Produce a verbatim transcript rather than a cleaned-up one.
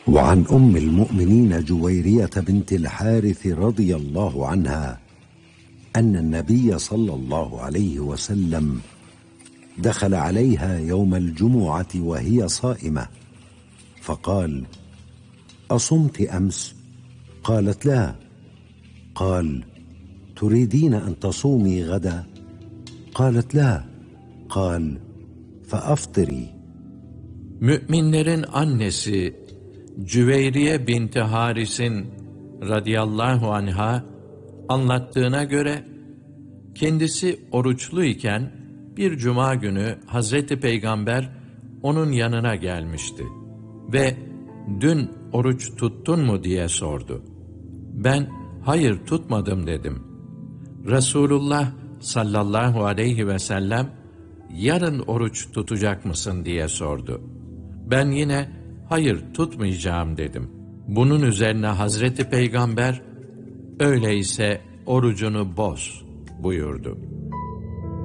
وعن أم المؤمنين جويرية بنت الحارث رضي الله عنها أن النبي صلى الله عليه وسلم دخل عليها يوم الجمعة وهي صائمة فقال: أصمت أمس؟ قالت: لا. قال: تريدين أن تصومي غدا؟ قالت: لا. قال: فأفطري. Müminlerin annesi Cüveyriye binti Haris'in radıyallahu anha anlattığına göre kendisi oruçlu iken bir cuma günü Hazreti Peygamber onun yanına gelmişti ve dün oruç tuttun mu diye sordu. Ben hayır tutmadım dedim. Resulullah sallallahu aleyhi ve sellem yarın oruç tutacak mısın diye sordu. Ben yine hayır tutmayacağım dedim. Bunun üzerine Hazreti Peygamber öyleyse orucunu boz buyurdu.